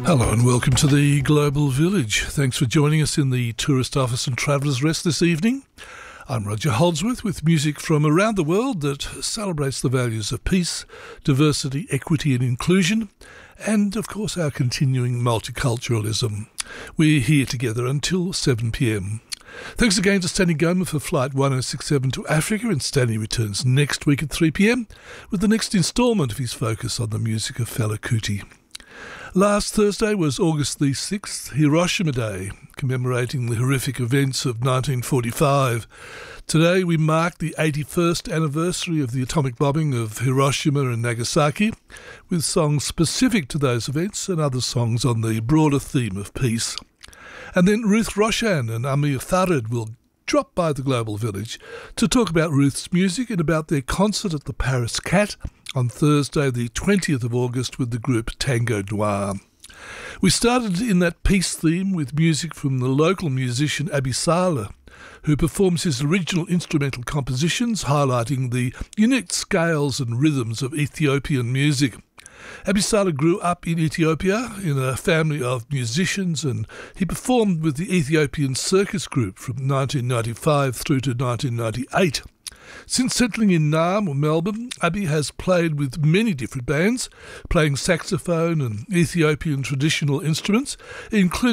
Hello and welcome to the Global Village. Thanks for joining us in the Tourist Office and Travellers Rest this evening. I'm Roger Holdsworth with music from around the world that celebrates the values of peace, diversity, equity and inclusion, and of course our continuing multiculturalism. We're here together until 7pm. Thanks again to Stanley Goma for Flight 1067 to Africa, and Stanley returns next week at 3pm with the next instalment of his focus on the music of Fela Kuti. Last Thursday was August the 6th, Hiroshima Day, commemorating the horrific events of 1945. Today we mark the 81st anniversary of the atomic bombing of Hiroshima and Nagasaki, with songs specific to those events and other songs on the broader theme of peace. And then Ruth Roshan and Amir Farid will drop by the Global Village to talk about Ruth's music and about their concert at the Paris Cat on Thursday the 20th of August with the group Tango Noir. We started in that peace theme with music from the local musician Abi Saleh, who performs his original instrumental compositions highlighting the unique scales and rhythms of Ethiopian music. Abi Saleh grew up in Ethiopia in a family of musicians, and he performed with the Ethiopian Circus Group from 1995 through to 1998. Since settling in Naarm or Melbourne, Abi has played with many different bands, playing saxophone and Ethiopian traditional instruments, including